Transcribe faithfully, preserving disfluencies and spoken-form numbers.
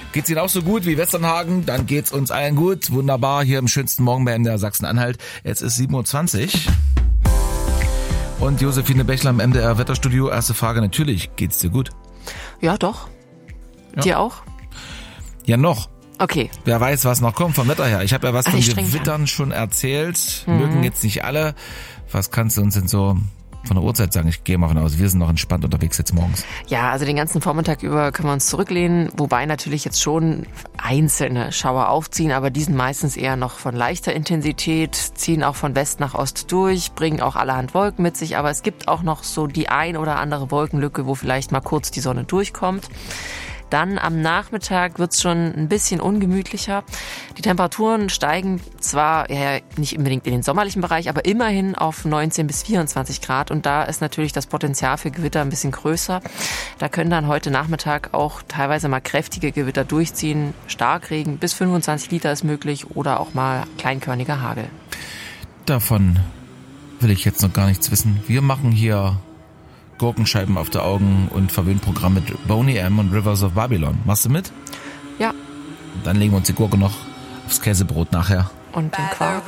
Geht's Ihnen auch so gut wie Westernhagen? Dann geht's uns allen gut. Wunderbar, hier im schönsten Morgen bei M D R Sachsen-Anhalt. Jetzt ist sieben Uhr zwanzig. Und Josephine Bechler im M D R Wetterstudio. Erste Frage, natürlich, geht's dir gut? Ja, doch. Ja. Dir auch? Ja, noch. Okay. Wer weiß, was noch kommt vom Wetter her. Ich habe ja was Ach, von ich Gewittern schon erzählt. Mhm. Mögen jetzt nicht alle. Was kannst du uns denn so von der Uhrzeit sagen? Ich gehe mal von aus, wir sind noch entspannt unterwegs jetzt morgens. Ja, also den ganzen Vormittag über können wir uns zurücklehnen, wobei natürlich jetzt schon einzelne Schauer aufziehen, aber die sind meistens eher noch von leichter Intensität, ziehen auch von West nach Ost durch, bringen auch allerhand Wolken mit sich, aber es gibt auch noch so die ein oder andere Wolkenlücke, wo vielleicht mal kurz die Sonne durchkommt. Dann am Nachmittag wird's schon ein bisschen ungemütlicher. Die Temperaturen steigen zwar ja, nicht unbedingt in den sommerlichen Bereich, aber immerhin auf neunzehn bis vierundzwanzig Grad. Und da ist natürlich das Potenzial für Gewitter ein bisschen größer. Da können dann heute Nachmittag auch teilweise mal kräftige Gewitter durchziehen. Starkregen bis fünfundzwanzig Liter ist möglich oder auch mal kleinkörniger Hagel. Davon will ich jetzt noch gar nichts wissen. Wir machen hier Gurkenscheiben auf der Augen und Verwöhnprogramm mit Boney M und Rivers of Babylon. Machst du mit? Ja. Dann legen wir uns die Gurke noch aufs Käsebrot nachher. Und den Quark.